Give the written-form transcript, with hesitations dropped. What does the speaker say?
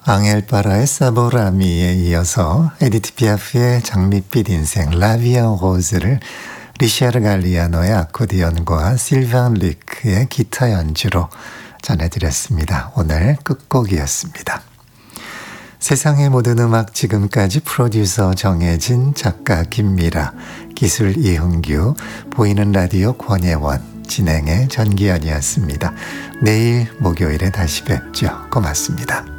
앙헬파라의 사보라미에 이어서 에디트 피아프의 장밋빛 인생 라비앙 로즈를 리샤르 갈리아노의 아코디언과 실반 리크의 기타 연주로 전해드렸습니다. 오늘 끝곡이었습니다. 세상의 모든 음악 지금까지 프로듀서 정혜진, 작가 김미라, 기술 이흥규, 보이는 라디오 권예원, 진행의 전기현이었습니다. 내일 목요일에 다시 뵙죠. 고맙습니다.